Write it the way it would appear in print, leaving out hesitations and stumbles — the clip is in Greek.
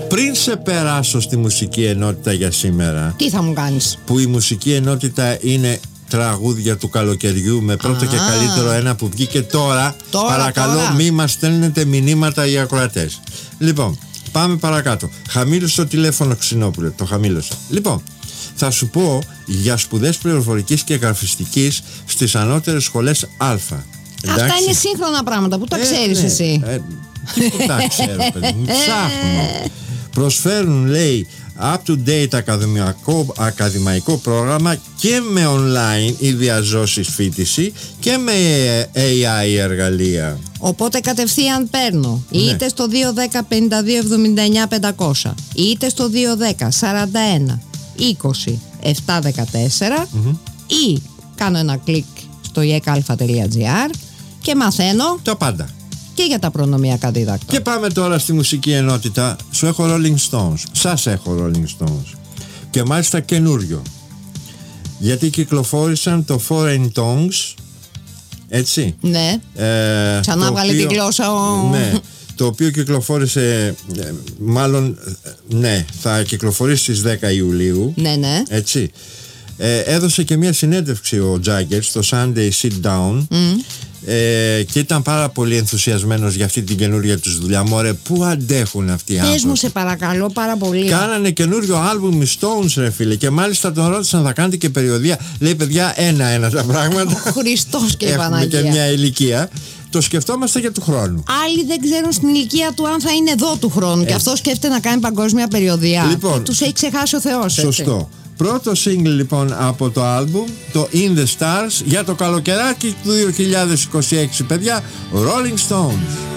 Πριν σε περάσω στη μουσική ενότητα για σήμερα, τι θα μου κάνεις? Που η μουσική ενότητα είναι τραγούδια του καλοκαιριού, με πρώτο και καλύτερο ένα που βγήκε τώρα. Παρακαλώ, μη μας στέλνετε μηνύματα οι ακροατές. Λοιπόν, πάμε παρακάτω. Χαμήλωσε το τηλέφωνο, Ξινόπουλε. Το χαμήλωσα. Λοιπόν, θα σου πω για σπουδές πληροφορικής και γραφιστικής στις ανώτερες σχολές Α. Αυτά είναι σύγχρονα πράγματα. Πού τα ξέρεις εσύ? Τι που τα ξέρω, παιδί μου. Ψάχνω. Προσφέρουν, λέει, up-to-date ακαδημαϊκό πρόγραμμα και με online ή διαζώσεις φοιτηση και με AI εργαλεία. Οπότε κατευθείαν παίρνω είτε στο 210-52-79-500 είτε στο 210-41-20-714 ή κάνω ένα κλικ στο ekalfa.gr και μαθαίνω τα πάντα και για τα προνομιακά δίδακτα. Και πάμε τώρα στη μουσική ενότητα. Σου έχω Rolling Stones. Σας έχω Rolling Stones. Και μάλιστα καινούριο. Γιατί κυκλοφόρησαν το Foreign Tongues. Έτσι. Ναι. Ξανά βγάλε τη γλώσσα Ναι. Το οποίο κυκλοφόρησε, μάλλον, ναι, θα κυκλοφορήσει στις 10 Ιουλίου. Ναι, ναι. Έτσι. Έδωσε και μια συνέντευξη ο Τζάγκερ στο Sunday Sit Down και ήταν πάρα πολύ ενθουσιασμένος για αυτή την καινούργια τους δουλειά. Μωρέ, πού αντέχουν αυτοί οι άνθρωποι. Πες μου σε παρακαλώ πάρα πολύ. Κάνανε καινούριο άλμπουμ οι Stones, ρε φίλε, και μάλιστα τον ρώτησαν θα κάνετε και περιοδεία. Λέει, παιδιά, ένα τα πράγματα. Ο Χριστός και η Παναγία. Έχουμε και μια ηλικία. Το σκεφτόμαστε για του χρόνου. Άλλοι δεν ξέρουν στην ηλικία του αν θα είναι εδώ του χρόνου. Και αυτό σκέφτεται να κάνει παγκόσμια περιοδεία. Λοιπόν, τους έχει ξεχάσει ο Θεός. Σωστό. Έτσι. Πρώτο single λοιπόν από το άλμπουμ, το In the Stars, για το καλοκαιράκι του 2026, παιδιά, Rolling Stones.